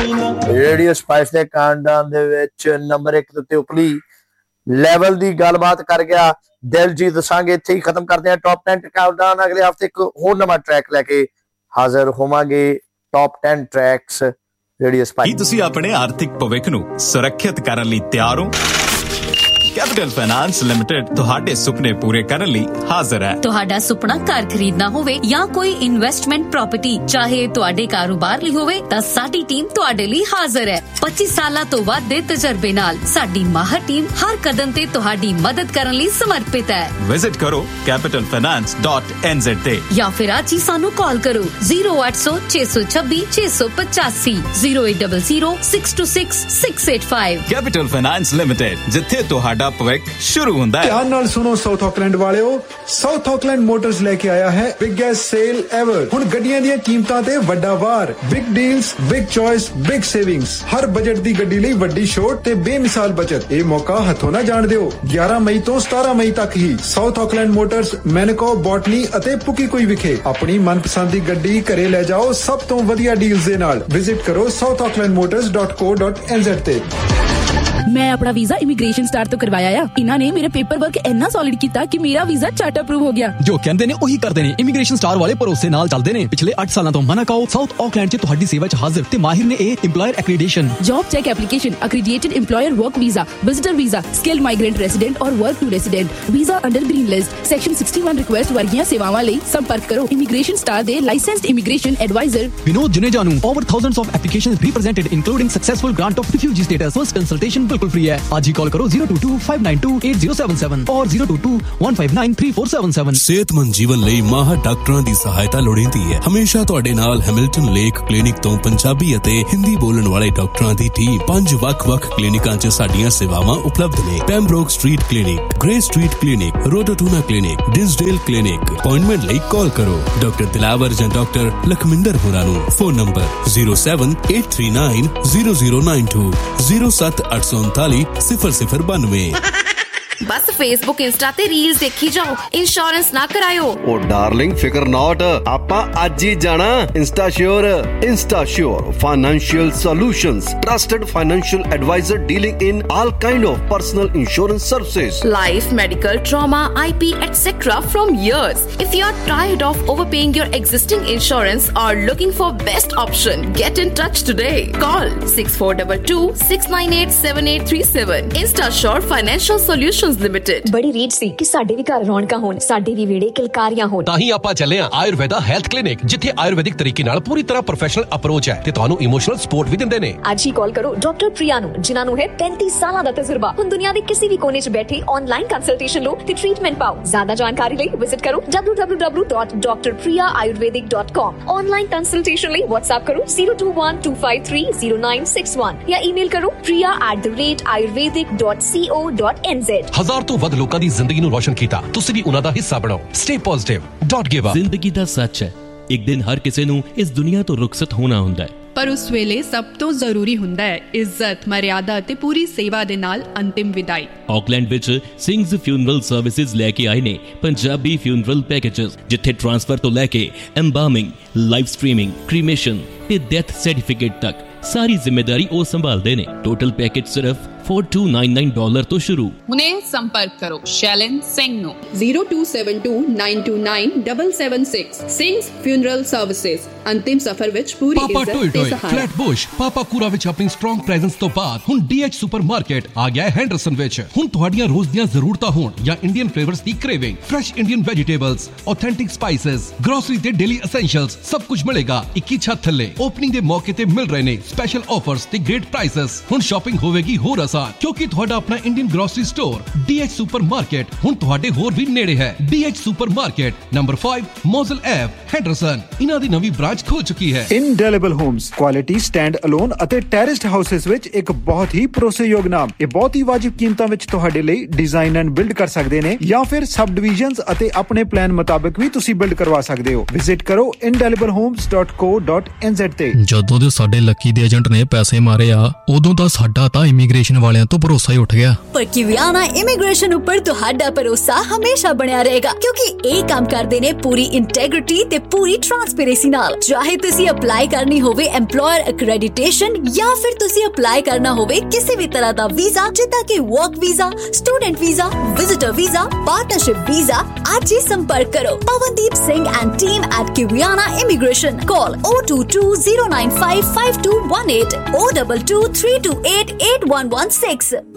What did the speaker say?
Radio spice ਦੇ countdown ਦੇ ਵਿੱਚ ਨੰਬਰ 1 ਤੇ ਉਪਲੀ ਲੈਵਲ ਦੀ ਗੱਲਬਾਤ ਕਰ ਗਿਆ ਦਿਲਜੀਤ ਦੋਸਾਂਝ। ਇੱਥੇ ਹੀ ਖਤਮ ਕਰਦੇ ਹਾਂ ਟੌਪ 10 ਕਾਊਂਟਡਾਊਨ। ਅਗਲੇ ਹਫ਼ਤੇ ਇੱਕ ਹੋਰ ਨਵਾਂ ਟਰੈਕ ਲੈ ਕੇ ਹਾਜ਼ਰ ਹੋਵਾਂਗੇ। Top 10 tracks radio spice. ਕੀ ਤੁਸੀਂ ਆਪਣੇ ਆਰਥਿਕ ਭਵਿੱਖ ਨੂੰ ਸੁਰੱਖਿਅਤ ਕਰਨ ਲਈ ਤਿਆਰ ਹੋ? ਕੈਪੀਟਲ ਫਾਈਨਾਂਸ ਲਿਮਟਿਡ ਤੁਹਾਡੇ ਸੁਪਨੇ ਪੂਰੇ ਕਰਨ ਲਈ ਹਾਜ਼ਰ ਹੈ। ਤੁਹਾਡਾ ਸੁਪਨਾ ਘਰ ਖਰੀਦਣਾ ਹੋਵੇ ਜਾਂ ਕੋਈ ਇਨਵੈਸਟਮੈਂਟ ਪ੍ਰਾਪਰਟੀ, ਚਾਹੇ ਤੁਹਾਡੇ ਕਾਰੋਬਾਰ ਲਈ ਹੋਵੇ, ਤਾਂ ਸਾਡੀ ਟੀਮ ਤੁਹਾਡੇ ਲਈ ਹਾਜ਼ਰ ਹੈ। 25 ਸਾਲਾਂ ਤੋਂ ਵੱਧ ਦੇ ਤਜਰਬੇ ਨਾਲ ਸਾਡੀ ਮਾਹਰ ਟੀਮ ਹਰ ਕਦਮ ਤੇ ਤੁਹਾਡੀ ਮਦਦ ਕਰਨ ਲਈ ਸਮਰਪਿਤ ਹੈ। ਵਿਜ਼ਿਟ ਕਰੋ capitalfinance.nz ਤੇ ਜਾਂ ਫਿਰ ਅੱਜ ਹੀ ਸਾਨੂੰ ਕਾਲ ਕਰੋ 0800 626 685 0800 626 685। ਕੈਪੀਟਲ ਫਾਈਨਾਂਸ ਲਿਮਟਿਡ, ਜਿੱਥੇ ਤੁਹਾਡਾ ਭਵਿੱਖ ਸ਼ੁਰੂ ਹੁੰਦਾ ਹੈ। ਧਿਆਨ ਨਾਲ ਸੁਣੋ ਸਾਊਥ ਆਕਲੈਂਡ ਵਾਲਿਓ, ਸਾਊਥ ਆਕਲੈਂਡ ਮੋਟਰਸ ਲੈ ਕੇ ਆਇਆ ਹੈ ਬਿਗੇਸਟ ਸੇਲ ਐਵਰ। ਹੁਣ ਗੱਡੀਆਂ ਦੀਆਂ ਕੀਮਤਾਂ ਤੇ ਵੱਡਾ ਵਾਰ, big deals, big choice, big savings. ਹਰ ਬਜਟ ਦੀ ਗੱਡੀ ਲਈ ਵੱਡੀ ਛੋਟ ਤੇ ਬੇਮਿਸਾਲ ਬਚਤ। ਇਹ ਮੌਕਾ ਹੱਥੋਂ ਨਾ ਜਾਣ ਦਿਓ। 11 ਮਈ ਤੋਂ 17 ਮਈ ਤੱਕ ਹੀ ਸਾਊਥ ਆਕਲੈਂਡ ਮੋਟਰਸ, ਮੈਨਕੋ, ਬੋਟਨੀ ਅਤੇ ਪੁਕੀਕੋਈ ਵਿਖੇ ਆਪਣੀ ਮਨਪਸੰਦ ਦੀ ਗੱਡੀ ਘਰੇ ਲੈ ਜਾਓ ਸਭ ਤੋਂ ਵਧੀਆ ਡੀਲਸ ਦੇ ਨਾਲ। ਵਿਜ਼ਿਟ ਕਰੋ southaucklandmotors.co.nz ਤੇ। ਮੈਂ ਆਪਣਾ ਵੀਜ਼ਾ ਇਮੀਗ੍ਰੇਸ਼ਨ ਸਟਾਰ ਤੋਂ ਕਰਵਾਇਆ ਆ। ਇਹਨਾਂ ਨੇ ਮੇਰੇ ਪੇਪਰ ਵਰਕ ਇੰਨਾ ਸੋਲਿਡ ਕੀਤਾ ਕਿ ਮੇਰਾ ਵੀਜ਼ਾ ਝਟ ਅਪਰੂਵ ਹੋ ਗਿਆ। ਜੋ ਕਹਿੰਦੇ ਨੇ ਉਹੀ ਕਰਦੇ ਨੇ। ਇਮੀਗ੍ਰੇਸ਼ਨ ਸਟਾਰ ਵਾਲੇ ਭਰੋਸੇ ਨਾਲ ਚੱਲਦੇ ਨੇ। ਪਿਛਲੇ 8 ਸਾਲਾਂ ਤੋਂ ਮਨਾਕਾਓ ਸਾਊਥ ਆਕਲੈਂਡ 'ਚ ਤੁਹਾਡੀ ਸੇਵਾ 'ਚ ਹਾਜ਼ਰ ਤੇ ਮਾਹਿਰ ਨੇ ਇਹ ਇੰਪਲਾਇਰ ਐਕ੍ਰੀਡੇਸ਼ਨ, job check application, ਅਕ੍ਰੀਡੀਏਟਡ ਇੰਪਲਾਇਰ work visa, visitor visa, skilled migrant resident ਔਰ work to resident, visa under green list, section 61 request ਵਰਗੀਆਂ ਸੇਵਾਵਾਂ ਲਈ ਸੰਪਰਕ ਕਰੋ ਇਮੀਗ੍ਰੇਸ਼ਨ ਸਟਾਰ ਦੇ licensed immigration advisor Vinod Juneja ਨੂੰ। Over thousands of applications represented including successful grant of refugee status. First consultation ਬਿਲਕੁਲ free ਹੈ। ਅੱਜ ਹੀ ਕਾਲ ਕਰੋ 022-592-8077 और 022-159-3477। ਸਿਹਤਮੰਦ ਜੀਵਨ ਲਈ ਮਾਹਰ ਡਾਕਟਰਾਂ ਦੀ ਸਹਾਇਤਾ ਲੋੜੀਂਦੀ ਹੈ। ਹਮੇਸ਼ਾ ਤੁਹਾਡੇ ਨਾਲ ਹੈਮਿਲਟਨ ਲੇਕ ਕਲੀਨਿਕ ਤੋਂ ਪੰਜਾਬੀ ਅਤੇ ਹਿੰਦੀ ਬੋਲਣ ਵਾਲੇ ਡਾਕਟਰਾਂ ਦੀ ਟੀਮ 5 ਵੱਖ-ਵੱਖ ਕਲੀਨਿਕਾਂ 'ਚ ਸਾਡੀਆਂ ਸੇਵਾਵਾਂ ਉਪਲਬਧ ਨੇ। ਪੈਮਬਰੋਕ street clinic, grey street clinic, ਰੋਟੋਟੂਨਾ clinic, ਡਿਸਡੇਲ clinic. Appointment ਲਈ ਕਾਲ ਕਰੋ ਡਾਕਟਰ ਦਿਲਾਵਰ ਜਾਂ ਡਾਕਟਰ ਲਖਮਿੰਦਰ ਹੋਰਾਂ ਨੂੰ। Phone number 078390092 078390092। ਬਸ ਫੇਸਬੁੱਕ ਇੰਸਟਾ ਤੇ ਰੀਲਸ ਦੇਖੀ ਜਾਓ, ਇੰਸ਼ੋਰੈਂਸ ਨਾ ਕਰਾਇਓ। ਉਹ ਡਾਰਲਿੰਗ ਫਿਕਰ ਨਾਟ, ਆਪਾਂ ਅੱਜ ਹੀ ਜਾਣਾ ਇੰਸਟਾਸ਼ੋਰ financial solutions, trusted financial advisor dealing in all ਕਾइंड of personal insurance services, life, medical, trauma, IP, etc. from years. If you are tired of overpaying your existing insurance or looking for best option, get in touch today. Call 6422-698-7837. Instashore Financial Solutions Limited। ਬੜੀ reach ਸੀ ਕਿ ਸਾਡੇ ਵੀ ਘਰ ਰੌਣਕਾਂ ਹੋਣ, ਸਾਡੇ ਵੀ ਵਿਹੜੇ ਕਿਲਕਾਰੀਆਂ ਹੋਣ। ਤਾਂ ਹੀ ਆਪਾਂ ਚੱਲੇ ਆ ਆਯੁਰਵੇਦਾ ਹੈਲਥ ਕਲੀਨਿਕ, ਜਿੱਥੇ ਆਯੁਰਵੈਦਿਕ ਤਰੀਕੇ ਨਾਲ ਪੂਰੀ ਤਰ੍ਹਾਂ ਪ੍ਰੋਫੈਸ਼ਨਲ ਅਪਰੋਚ ਹੈ ਤੇ ਤੁਹਾਨੂੰ ਇਮੋਸ਼ਨਲ ਸਪੋਰਟ ਵੀ ਦਿੰਦੇ ਨੇ। ਅੱਜ ਹੀ ਕਾਲ ਕਰੋ ਡਾਕਟਰ ਪ੍ਰਿਆ ਨੂੰ, ਜਿਨ੍ਹਾਂ ਨੂੰ ਹੈ 35 ਸਾਲਾਂ ਦਾ ਤਜਰਬਾ। ਹੁਣ ਦੁਨੀਆ ਦੇ ਕਿਸੇ ਵੀ ਕੋਨੇ 'ਚ ਬੈਠੇ ਆਨਲਾਈਨ ਕੰਸਲਟੇਸ਼ਨ ਲਓ ਤੇ ਟ੍ਰੀਟਮੈਂਟ ਪਾਓ। ਜ਼ਿਆਦਾ ਜਾਣਕਾਰੀ ਲਈ ਵਿਜ਼ਿਟ ਕਰੋ www.drpriyayurvedic.com। ਆਨਲਾਈਨ ਕੰਸਲਟੇਸ਼ਨ ਲਈ WhatsApp ਕਰੋ 021-253-0961 ਜਾਂ ਈਮੇਲ ਕਰੋ priya@ayurvedic.co.nz। 1000 ਤੋਂ ਵੱਧ ਲੋਕਾਂ ਦੀ ਜ਼ਿੰਦਗੀ ਨੂੰ ਰੋਸ਼ਨ ਕੀਤਾ। ਤੁਸੀਂ ਵੀ ਉਹਨਾਂ ਦਾ ਹਿੱਸਾ ਬਣੋ। Stay positive, don't give up. ਜ਼ਿੰਦਗੀ ਦਾ ਸੱਚ ਹੈ, ਇੱਕ ਦਿਨ ਹਰ ਕਿਸੇ ਨੂੰ ਇਸ ਦੁਨੀਆ ਤੋਂ ਰੁਖਸਤ ਹੋਣਾ ਹੁੰਦਾ ਹੈ, ਪਰ ਉਸ ਵੇਲੇ ਸਭ ਤੋਂ ਜ਼ਰੂਰੀ ਹੁੰਦਾ ਹੈ ਇੱਜ਼ਤ, ਮਰਿਆਦਾ ਅਤੇ ਪੂਰੀ ਸੇਵਾ ਦੇ ਨਾਲ ਅੰਤਿਮ ਵਿਦਾਈ। ਆਕਲੈਂਡ ਵਿੱਚ ਸਿੰਘਸ ਫਿਊਨਰਲ ਸਰਵਿਸਿਜ਼ ਲੈ ਕੇ ਆਏ ਨੇ ਪੰਜਾਬੀ ਫਿਊਨਰਲ ਪੈਕੇजेस, ਜਿੱਥੇ ਟ੍ਰਾਂਸਫਰ ਤੋਂ ਲੈ ਕੇ ਐਮਬਾਰਮਿੰਗ, ਲਾਈਵ ਸਟ੍ਰੀਮਿੰਗ, ਕ੍ਰੀਮੇਸ਼ਨ ਤੇ ਡੈਥ ਸਰਟੀਫਿਕੇਟ ਤੱਕ ਸਾਰੀ ਜ਼ਿੰਮੇਵਾਰੀ ਉਹ ਸੰਭਾਲਦੇ ਨੇ। ਟੋਟਲ ਪੈਕੇਜ ਸਿਰਫ $4299 ਤੋਂ ਸ਼ੁਰੂ। ਹੁਣੇ ਸੰਪਰਕ ਕਰੋ ਸ਼ੈਲਨ ਸਿੰਘ ਨੂੰ 0272929776। ਸਿੰਘਸ ਫਿਊਨਰਲ ਸਰਵਿਸਿਜ਼, ਅੰਤਿਮ ਸਫ਼ਰ ਵਿੱਚ ਪੂਰੀ ਇੱਜ਼ਤ ਤੇ ਸਹਾਰਾ। ਫਲੈਟਬੁਸ਼ ਪਾਪਾਕੂਰਾ ਵਿੱਚ ਆਪਣੀ ਸਟਰੋਂਗ ਪ੍ਰੈਜ਼ੈਂਸ ਤੋਂ ਬਾਅਦ ਹੁਣ DH ਸੁਪਰਮਾਰਕਟ ਆ ਗਿਆ ਹੈ ਹੈਂਡਰਸਨ ਵਿੱਚ। ਹੁਣ ਤੁਹਾਡੀਆਂ ਰੋਜ਼ ਦੀਆਂ ਜ਼ਰੂਰਤਾਂ ਹੋਣ ਜਾਂ ਇੰਡੀਅਨ ਫਲੇਵਰਸ ਦੀ craving, fresh Indian vegetables, authentic spices, grocery ਤੇ ਡੇਲੀ ਐਸੈਂਸ਼ੀਅਲਸ, ਸਭ ਕੁਝ ਮਿਲੇਗਾ ਇੱਕ ਹੀ ਛੱਤ ਥੱਲੇ। ਓਪਨਿੰਗ ਦੇ ਮੌਕੇ ਤੇ ਮਿਲ ਰਹੇ ਨੇ ਸਪੈਸ਼ਲ ਆਫਰਸ ਤੇ ਗ੍ਰੇਟ ਪ੍ਰਾਈਸਸ। ਹੁਣ ਸ਼ਾਪਿੰਗ ਹੋਵੇਗੀ ਹੋਰ ਕਿਉਂਕਿ ਤੁਹਾਡਾ ਆਪਣਾ Indian grocery store DH supermarket ਹੁਣ ਤੁਹਾਡੇ ਹੋਰ ਵੀ ਨੇੜੇ ਹੈ। DH supermarket number 5 ਮੋਜ਼ਲ ਐਵ, ਹੈਂਡਰਸਨ। ਇਹਨਾਂ ਦੀ ਨਵੀਂ ਬ੍ਰਾਂਚ ਖੁੱਲ ਚੁੱਕੀ ਹੈ। ਇਨਡੈਲੇਬਲ ਹੋਮਸ, ਕੁਆਲਿਟੀ ਸਟੈਂਡ ਅਲੋਨ ਅਤੇ ਟੈਰਿਸਡ ਹਾਊਸਸ ਵਿੱਚ ਇੱਕ ਬਹੁਤ ਹੀ ਭਰੋਸੇਯੋਗ ਨਾਮ। ਇਹ ਬਹੁਤ ਹੀ ਵਾਜਿਬ ਕੀਮਤਾਂ ਵਿੱਚ ਤੁਹਾਡੇ ਲਈ ਡਿਜ਼ਾਈਨ ਐਂਡ ਬਿਲਡ ਕਰ ਸਕਦੇ ਨੇ ਜਾਂ ਫਿਰ ਸਬ ਡਿਵੀਜ਼ਨਸ ਅਤੇ ਆਪਣੇ ਪਲਾਨ ਮੁਤਾਬਕ ਵੀ ਤੁਸੀਂ ਬਿਲਡ ਕਰਵਾ ਸਕਦੇ ਹੋ। ਵਿਜ਼ਿਟ ਕਰੋ indeliblehomes.co.nz ਤੇ। ਜਦੋਂ ਦੇ ਸਾਡੇ ਲੱਕੀ ਦੇ ਏਜੰਟ ਨੇ ਪੈਸੇ ਮਾਰੇ ਆ ਉਦੋਂ ਤਾਂ ਸਾਡਾ ਤਾਂ ਇਮੀਗ੍ਰੇਸ਼ਨ ਵਾਲਿਆਂ ਤੋਂ ਭਰੋਸਾ ਹੀ ਉੱਠ ਗਿਆ। ਪਰ ਕਿਵਿਆਨਾ ਇਮੀਗ੍ਰੇਸ਼ਨ ਉੱਪਰ ਤੁਹਾਡਾ ਭਰੋਸਾ ਹਮੇਸ਼ਾ ਬਣਿਆ ਰਹੇਗਾ ਕਿਉਂਕਿ ਇਹ ਕੰਮ ਕਰਦੇ ਨੇ ਪੂਰੀ ਇੰਟੈਗ੍ਰਿਟੀ ਤੇ ਪੂਰੀ ਟ੍ਰਾਂਸਪੇਰੈਂਸੀ ਨਾਲ। ਚਾਹੇ ਤੁਸੀਂ ਅਪਲਾਈ ਕਰਨੀ ਹੋਵੇ ਐਮਪਲੋਇਰ ਅਕ੍ਰੈਡੀਟੇਸ਼ਨ ਜਾਂ ਫਿਰ ਤੁਸੀਂ ਅਪਲਾਈ ਕਰਨਾ ਹੋਵੇ ਕਿਸੇ ਵੀ ਤਰ੍ਹਾਂ ਦਾ ਵੀਜ਼ਾ ਜਿੱਦਾਂ ਕਿ work visa, student visa, visitor visa, partnership visa, ਅੱਜ ਹੀ ਸੰਪਰਕ ਕਰੋ Pawandeep Singh and team at ਕਿਵਿਆਨਾ immigration. Call 022-095-5218 or 2223288116।